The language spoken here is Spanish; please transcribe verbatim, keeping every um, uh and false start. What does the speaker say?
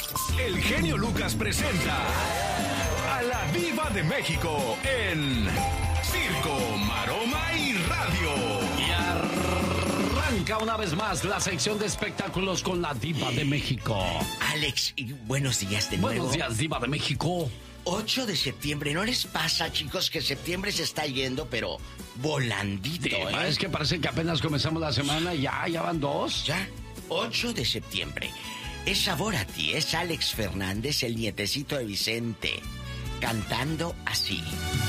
El genio Lucas presenta a la Diva de México en Circo, Maroma y Radio. Y arranca una vez más la sección de espectáculos con la Diva de México. Alex, buenos días de nuevo. Buenos días, Diva de México. ocho de septiembre, ¿no les pasa, chicos, que septiembre se está yendo, pero volandito, Diva, eh? es que parece que apenas comenzamos la semana y ya, ya van dos. Ya, ocho de septiembre. Es Sabor a Ti, es Alex Fernández, el nietecito de Vicente, cantando así.